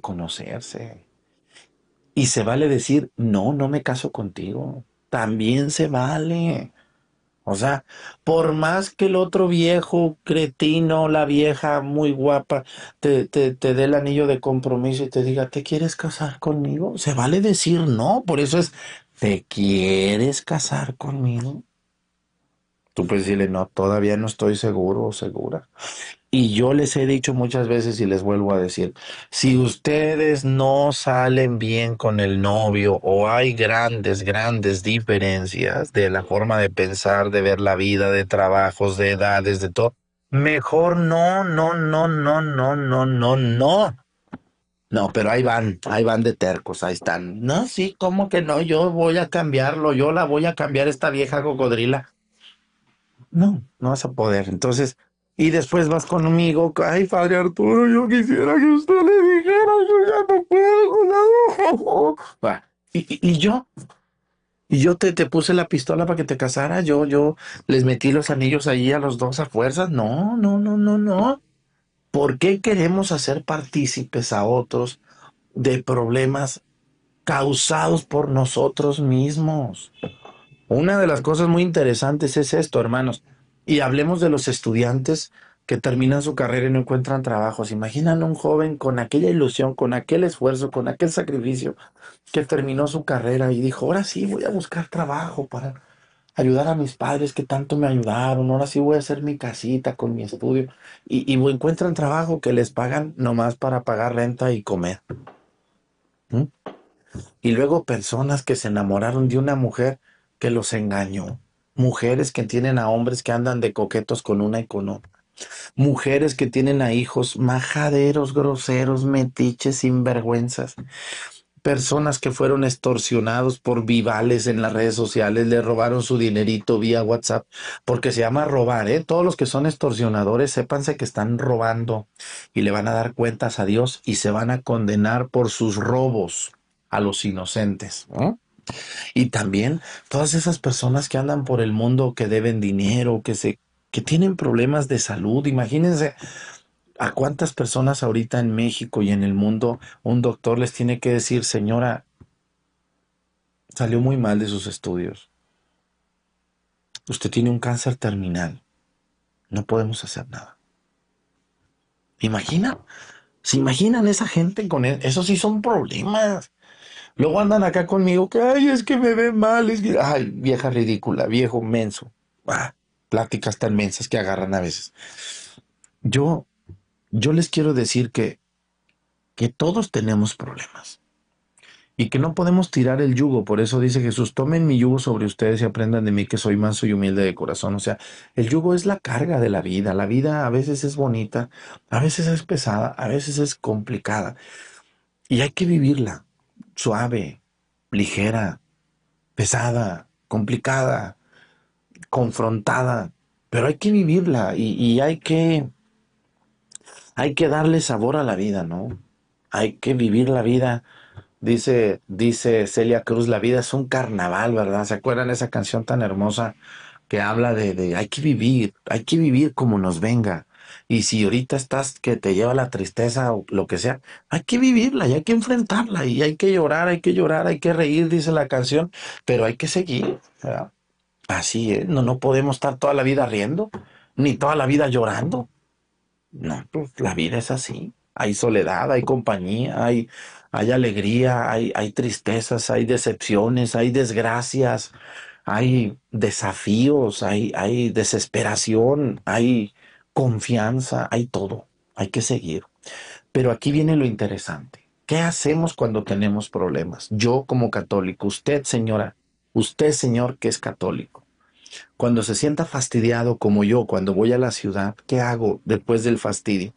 conocerse. Y se vale decir, no, no me caso contigo. También se vale. O sea, por más que el otro viejo cretino, la vieja muy guapa, te dé el anillo de compromiso y te diga, ¿te quieres casar conmigo? Se vale decir no. Por eso es, ¿te quieres casar conmigo? Tú puedes decirle, no, todavía no estoy seguro o segura. Y yo les he dicho muchas veces y les vuelvo a decir, si ustedes no salen bien con el novio o hay grandes, grandes diferencias de la forma de pensar, de ver la vida, de trabajos, de edades, de todo, mejor no, no, no, no, no, no, no, no. No, pero ahí van de tercos, ahí están. No, sí, ¿cómo que no? Yo voy a cambiarlo, yo la voy a cambiar esta vieja cocodrila. No, no vas a poder. Entonces, y después vas conmigo. Ay, padre Arturo, yo quisiera que usted le dijera, yo ya no puedo con la... Va. Y yo te puse la pistola para que te casara. Yo les metí los anillos ahí a los dos a fuerzas. No, no, no, no, no. ¿Por qué queremos hacer partícipes a otros de problemas causados por nosotros mismos? Una de las cosas muy interesantes es esto, hermanos. Y hablemos de los estudiantes que terminan su carrera y no encuentran trabajo. ¿Se imaginan un joven con aquella ilusión, con aquel esfuerzo, con aquel sacrificio que terminó su carrera y dijo, ahora sí voy a buscar trabajo para ayudar a mis padres que tanto me ayudaron, ahora sí voy a hacer mi casita con mi estudio y encuentran trabajo que les pagan nomás para pagar renta y comer? ¿Mm? Y luego personas que se enamoraron de una mujer que los engañó. Mujeres que tienen a hombres que andan de coquetos con una y con otra. Mujeres que tienen a hijos majaderos, groseros, metiches, sinvergüenzas. Personas que fueron extorsionados por vivales en las redes sociales, le robaron su dinerito vía WhatsApp, porque se llama robar, ¿eh? Todos los que son extorsionadores, sépanse que están robando y le van a dar cuentas a Dios y se van a condenar por sus robos a los inocentes, ¿no? Y también todas esas personas que andan por el mundo que deben dinero, que tienen problemas de salud. Imagínense a cuántas personas ahorita en México y en el mundo un doctor les tiene que decir, señora, salió muy mal de sus estudios. Usted tiene un cáncer terminal. No podemos hacer nada. ¿Imagina? ¿Se imaginan esa gente con eso? Sí son problemas. Luego andan acá conmigo que, ay, es que me ve mal, es que, ay, vieja ridícula, viejo menso. Ah, pláticas tan mensas que agarran a veces. Yo, yo les quiero decir que todos tenemos problemas y que no podemos tirar el yugo. Por eso dice Jesús, tomen mi yugo sobre ustedes y aprendan de mí que soy manso y humilde de corazón. O sea, el yugo es la carga de la vida. La vida a veces es bonita, a veces es pesada, a veces es complicada y hay que vivirla suave, ligera, pesada, complicada, confrontada, pero hay que vivirla y hay que darle sabor a la vida, ¿no? Hay que vivir la vida. Dice Celia Cruz, la vida es un carnaval, ¿verdad? ¿Se acuerdan de esa canción tan hermosa que habla de hay que vivir como nos venga? Y si ahorita estás que te lleva la tristeza o lo que sea, hay que vivirla y hay que enfrentarla y hay que llorar, hay que llorar, hay que reír, dice la canción, pero hay que seguir, ¿verdad? Así es, no, no podemos estar toda la vida riendo, ni toda la vida llorando. No, pues la vida es así. Hay soledad, hay compañía, hay alegría, hay tristezas, hay decepciones, hay desgracias, hay desafíos, hay desesperación, hay confianza, hay todo. Hay que seguir. Pero aquí viene lo interesante. ¿Qué hacemos cuando tenemos problemas? Yo como católico, usted señora, usted señor que es católico. Cuando se sienta fastidiado como yo, cuando voy a la ciudad, ¿qué hago después del fastidio?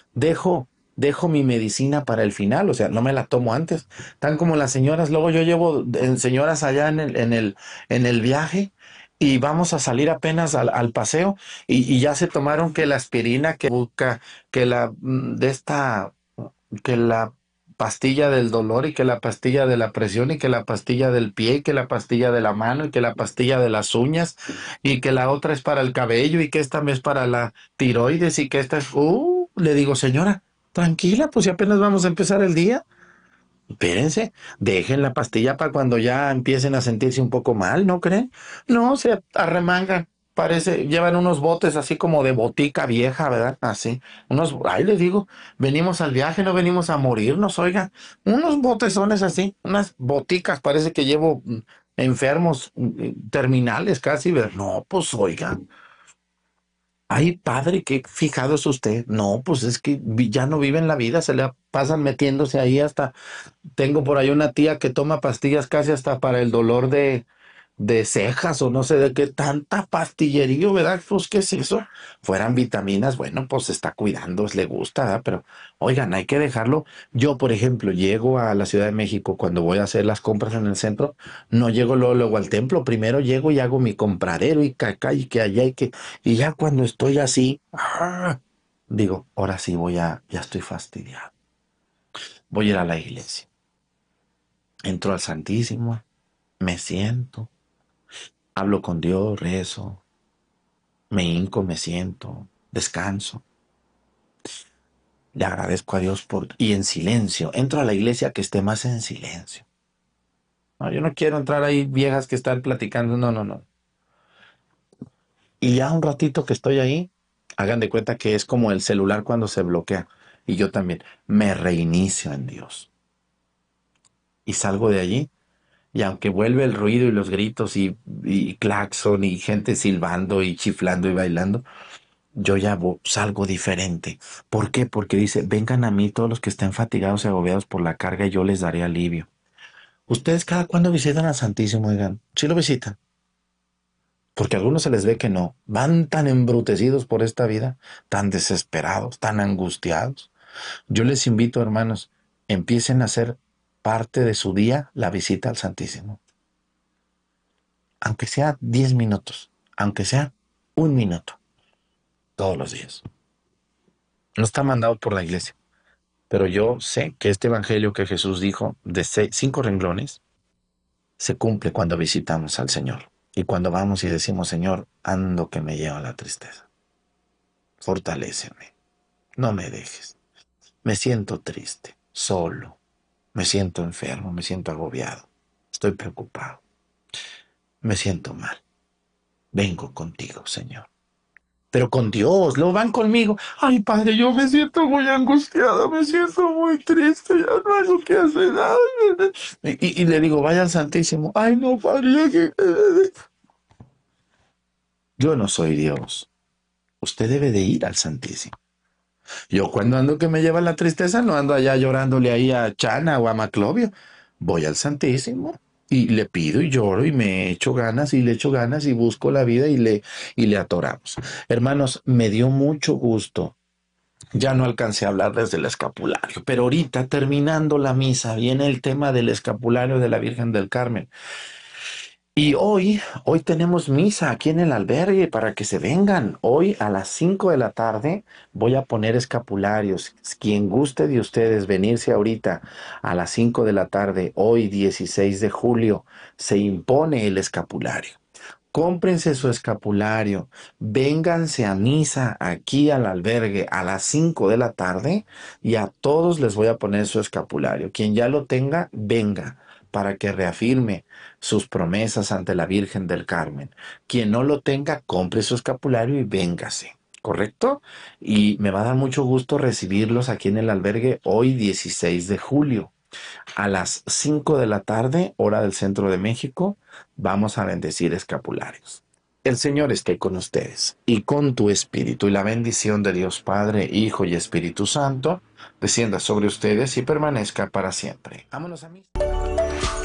Dejo mi medicina para el final, o sea, no me la tomo antes. Tan como las señoras, luego yo llevo señoras allá en el viaje y vamos a salir apenas al paseo y ya se tomaron que la aspirina que busca, que la de esta, que la pastilla del dolor y que la pastilla de la presión y que la pastilla del pie y que la pastilla de la mano y que la pastilla de las uñas y que la otra es para el cabello y que esta es para la tiroides y que esta es... le digo, señora, Tranquila, pues si apenas vamos a empezar el día. Espérense, dejen la pastilla para cuando ya empiecen a sentirse un poco mal, ¿no creen? No, se arremangan. Parece, llevan unos botes así como de botica vieja, ¿verdad? Así. Ahí les digo, venimos al viaje, no venimos a morirnos, oigan. Unos botezones así, unas boticas, parece que llevo enfermos terminales casi, ¿verdad? No, pues oigan. Ay, padre, qué fijado es usted. No, pues es que ya no viven la vida, se le pasan metiéndose ahí hasta tengo por ahí una tía que toma pastillas casi hasta para el dolor de cejas o no sé de qué tanta pastillería, ¿verdad? Pues, ¿qué es eso? Fueran vitaminas, bueno, pues se está cuidando, le gusta, ¿verdad? Pero, oigan, hay que dejarlo. Yo, por ejemplo, llego a la Ciudad de México cuando voy a hacer las compras en el centro, no llego luego al templo, primero llego y hago mi compradero y que acá y que allá y ya cuando estoy así, digo, ahora sí ya estoy fastidiado. Voy a ir a la iglesia. Entro al Santísimo, me siento, hablo con Dios, rezo, me hinco, me siento, descanso, le agradezco a Dios y en silencio, entro a la iglesia que esté más en silencio. No, yo no quiero entrar ahí viejas que están platicando, no, no, no. Y ya un ratito que estoy ahí, hagan de cuenta que es como el celular cuando se bloquea. Y yo también me reinicio en Dios. Y salgo de allí. Y aunque vuelve el ruido y los gritos y claxon y gente silbando y chiflando y bailando, yo ya salgo diferente. ¿Por qué? Porque dice, vengan a mí todos los que estén fatigados y agobiados por la carga y yo les daré alivio. ¿Ustedes cada cuándo visitan al Santísimo, oigan? ¿Sí lo visitan? Porque a algunos se les ve que no. Van tan embrutecidos por esta vida, tan desesperados, tan angustiados. Yo les invito, hermanos, empiecen a hacer parte de su día la visita al Santísimo. Aunque sea 10 minutos, aunque sea un minuto, todos los días. No está mandado por la iglesia. Pero yo sé que este evangelio que Jesús dijo de 5 renglones se cumple cuando visitamos al Señor. Y cuando vamos y decimos, Señor, ando que me lleva la tristeza. Fortaléceme. No me dejes. Me siento triste, solo. Me siento enfermo, me siento agobiado. Estoy preocupado. Me siento mal. Vengo contigo, Señor. Pero con Dios, lo van conmigo. Ay, padre, yo me siento muy angustiado, me siento muy triste, ya no hay lo que hacer. Y le digo, vaya al Santísimo. Ay, no, padre, yo no soy Dios. Usted debe de ir al Santísimo. Yo cuando ando que me lleva la tristeza, no ando allá llorándole ahí a Chana o a Maclovio. Voy al Santísimo y le pido y lloro y me echo ganas y le echo ganas y busco la vida y le atoramos. Hermanos, me dio mucho gusto. Ya no alcancé a hablarles del escapulario, pero ahorita terminando la misa viene el tema del escapulario de la Virgen del Carmen. Y hoy tenemos misa aquí en el albergue para que se vengan. Hoy a las 5 de la tarde voy a poner escapularios. Quien guste de ustedes venirse ahorita a las 5 de la tarde, hoy 16 de julio, se impone el escapulario. Cómprense su escapulario, vénganse a misa aquí al albergue a las 5 de la tarde y a todos les voy a poner su escapulario. Quien ya lo tenga, venga para que reafirme sus promesas ante la Virgen del Carmen. Quien no lo tenga, compre su escapulario y véngase. ¿Correcto? Y me va a dar mucho gusto recibirlos aquí en el albergue hoy 16 de julio. A las 5 de la tarde, hora del centro de México, vamos a bendecir escapularios. El Señor esté con ustedes y con tu espíritu, y la bendición de Dios Padre, Hijo y Espíritu Santo descienda sobre ustedes y permanezca para siempre. Vámonos a mí.